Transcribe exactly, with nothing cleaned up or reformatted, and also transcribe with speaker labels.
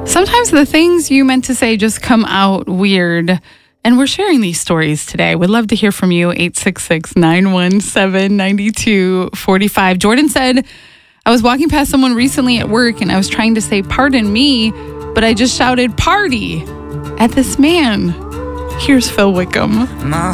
Speaker 1: Sometimes the things you meant to say just come out weird. And we're sharing these stories today. We'd love to hear from you. eight six six, nine one seven, nine two four five. Jordan said, I was walking past someone recently at work and I was trying to say, pardon me, but I just shouted party at this man. Here's Phil Wickham.